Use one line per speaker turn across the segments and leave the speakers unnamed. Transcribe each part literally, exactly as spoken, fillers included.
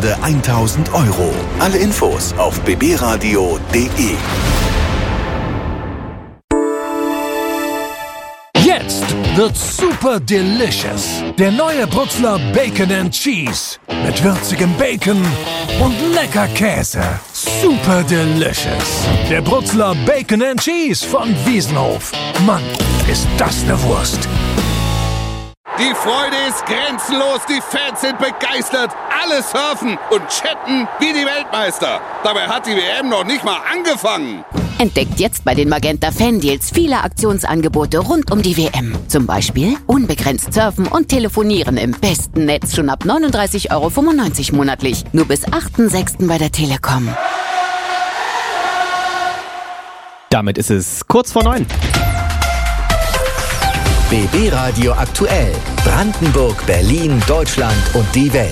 Sonderrunde tausend Euro. Alle Infos auf b b radio punkt d e.
Jetzt wird's super delicious. Der neue Brutzler Bacon and Cheese. Mit würzigem Bacon und lecker Käse. Super delicious. Der Brutzler Bacon and Cheese von Wiesenhof. Mann, ist das eine Wurst.
Die Freude ist grenzenlos, die Fans sind begeistert. Alle surfen und chatten wie die Weltmeister. Dabei hat die W M noch nicht mal angefangen.
Entdeckt jetzt bei den Magenta Fan-Deals viele Aktionsangebote rund um die W M. Zum Beispiel unbegrenzt surfen und telefonieren im besten Netz schon ab neununddreißig Euro fünfundneunzig monatlich. Nur bis achten sechsten bei der Telekom.
Damit ist es kurz vor neun.
B B Radio aktuell. Brandenburg, Berlin, Deutschland und die Welt.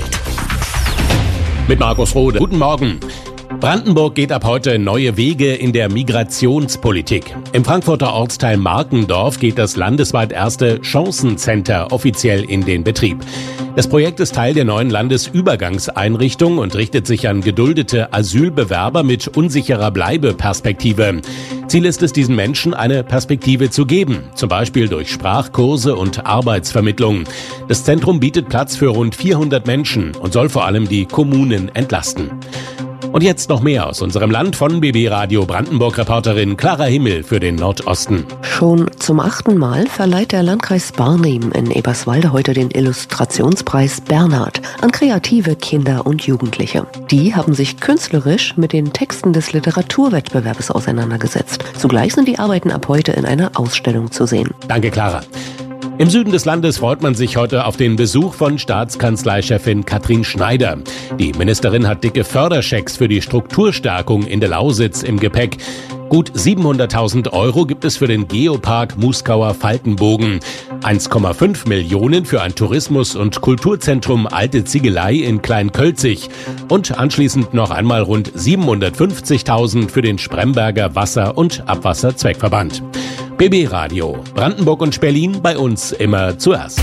Mit Markus Rode. Guten Morgen. Brandenburg geht ab heute neue Wege in der Migrationspolitik. Im Frankfurter Ortsteil Markendorf geht das landesweit erste Chancencenter offiziell in den Betrieb. Das Projekt ist Teil der neuen Landesübergangseinrichtung und richtet sich an geduldete Asylbewerber mit unsicherer Bleibeperspektive. Ziel ist es, diesen Menschen eine Perspektive zu geben, zum Beispiel durch Sprachkurse und Arbeitsvermittlung. Das Zentrum bietet Platz für rund vierhundert Menschen und soll vor allem die Kommunen entlasten. Und jetzt noch mehr aus unserem Land von B B Radio Brandenburg-Reporterin Clara Himmel für den Nordosten.
Schon zum achten Mal verleiht der Landkreis Barnim in Eberswalde heute den Illustrationspreis Bernhard an kreative Kinder und Jugendliche. Die haben sich künstlerisch mit den Texten des Literaturwettbewerbs auseinandergesetzt. Zugleich sind die Arbeiten ab heute in einer Ausstellung zu sehen.
Danke, Clara. Im Süden des Landes freut man sich heute auf den Besuch von Staatskanzleichefin Katrin Schneider. Die Ministerin hat dicke Förderschecks für die Strukturstärkung in der Lausitz im Gepäck. Gut siebenhunderttausend Euro gibt es für den Geopark Muskauer Falkenbogen, eins Komma fünf Millionen für ein Tourismus- und Kulturzentrum Alte Ziegelei in Kleinkölzig und anschließend noch einmal rund siebenhundertfünfzigtausend für den Spremberger Wasser- und Abwasserzweckverband. B B Radio, Brandenburg und Berlin, bei uns immer zuerst.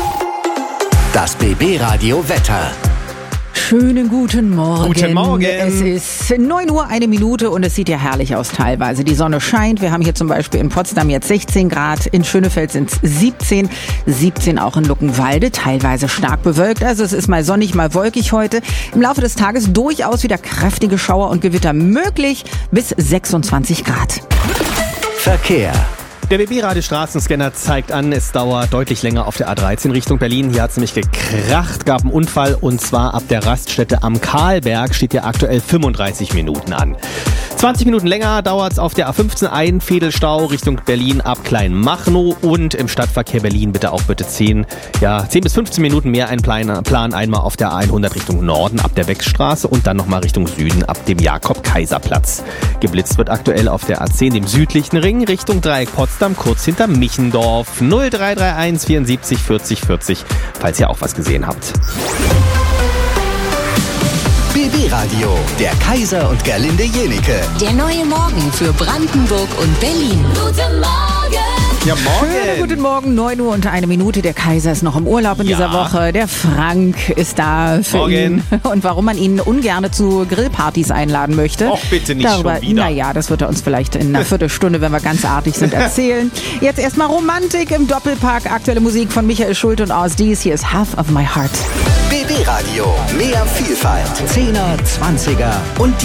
Das B B Radio Wetter.
Schönen guten Morgen.
Guten Morgen.
Es ist neun Uhr, eine Minute und es sieht ja herrlich aus teilweise. Die Sonne scheint. Wir haben hier zum Beispiel in Potsdam jetzt sechzehn Grad. In Schönefeld sind es siebzehn. siebzehn auch in Luckenwalde. Teilweise stark bewölkt. Also es ist mal sonnig, mal wolkig heute. Im Laufe des Tages durchaus wieder kräftige Schauer und Gewitter möglich bis sechsundzwanzig Grad.
Verkehr.
Der B B-Radio-Straßenscanner zeigt an, es dauert deutlich länger auf der A dreizehn Richtung Berlin. Hier hat es nämlich gekracht, gab einen Unfall und zwar ab der Raststätte am Karlberg steht ja aktuell fünfunddreißig Minuten an. zwanzig Minuten länger dauert es auf der A fünfzehn Einfädelstau Richtung Berlin ab Kleinmachnow und im Stadtverkehr Berlin bitte auch bitte zehn, ja, zehn bis fünfzehn Minuten mehr einplanen. Plan einmal auf der A hundert Richtung Norden ab der Wechstraße und dann nochmal Richtung Süden ab dem Jakob-Kaiser-Platz. Geblitzt wird aktuell auf der A zehn, dem südlichen Ring, Richtung Dreieck Potsdam, kurz hinter Michendorf. null drei drei eins vierundsiebzig vierzig vierzig, falls ihr auch was gesehen habt.
B B Radio, der Kaiser und Gerlinde Jenike.
Der neue Morgen für Brandenburg und Berlin. Guten Morgen!
Ja, morgen.
Schönen guten Morgen, neun Uhr und eine Minute. Der Kaiser ist noch im Urlaub in
Ja.
dieser Woche. Der Frank ist da für
Morgen.
ihn. Und warum man ihn ungern zu Grillpartys einladen möchte.
Och, bitte nicht
darüber,
schon wieder.
Naja, das wird er uns vielleicht in einer Viertelstunde, wenn wir ganz artig sind, erzählen. Jetzt erstmal Romantik im Doppelpack. Aktuelle Musik von Michael Schulte und Aus Dies. Hier ist Half of My Heart.
B B Radio, mehr Vielfalt. Zehner, Zwanziger und die